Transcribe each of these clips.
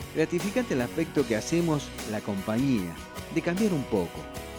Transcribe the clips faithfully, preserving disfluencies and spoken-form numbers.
Gratificante el aspecto que hacemos la compañía, de cambiar un poco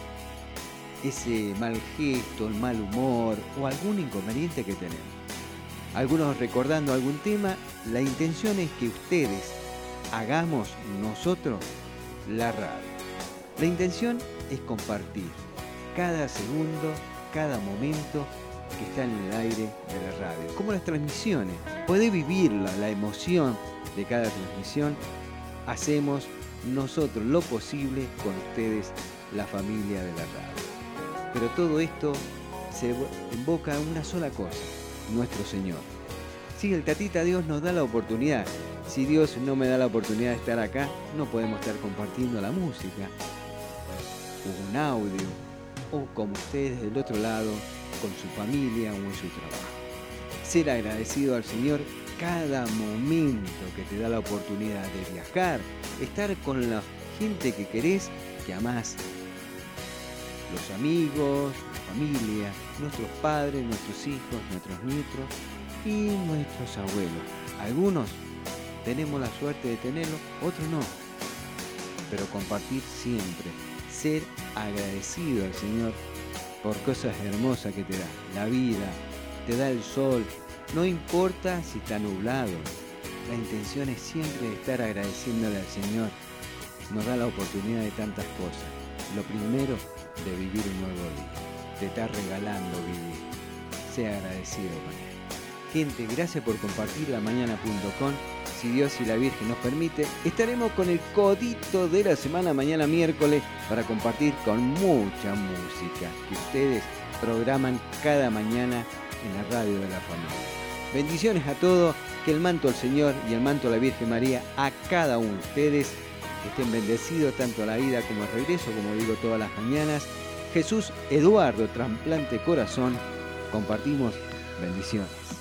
ese mal gesto, el mal humor o algún inconveniente que tenemos. Algunos recordando algún tema, la intención es que ustedes hagamos nosotros la radio. La intención es compartir cada segundo, cada momento que está en el aire de la radio. Como las transmisiones, podés vivirla, la emoción de cada transmisión. Hacemos nosotros lo posible con ustedes, la familia de la radio. Pero todo esto se invoca a una sola cosa, nuestro Señor. Si el Tatita Dios nos da la oportunidad, si Dios no me da la oportunidad de estar acá, no podemos estar compartiendo la música, o un audio, o como ustedes del otro lado, con su familia o en su trabajo. Ser agradecido al Señor cada momento que te da la oportunidad de viajar, estar con la gente que querés, que amás, los amigos, la familia, nuestros padres, nuestros hijos, nuestros nietos y nuestros abuelos. Algunos tenemos la suerte de tenerlo, otros no. Pero compartir siempre, ser agradecido al Señor por cosas hermosas que te da. La vida, te da el sol, no importa si está nublado. La intención es siempre estar agradeciéndole al Señor. Nos da la oportunidad de tantas cosas. Lo primero, de vivir un nuevo día. Te está regalando vivir. Sea agradecido con Él. Gente, gracias por compartir la mañana punto com. Si Dios y la Virgen nos permite, estaremos con el codito de la semana mañana miércoles para compartir con mucha música que ustedes programan cada mañana en la radio de la familia. Bendiciones a todos, que el manto del Señor y el manto de la Virgen María a cada uno de ustedes estén bendecidos tanto a la ida como al regreso, como digo todas las mañanas. Jesús Eduardo, trasplante corazón, compartimos bendiciones.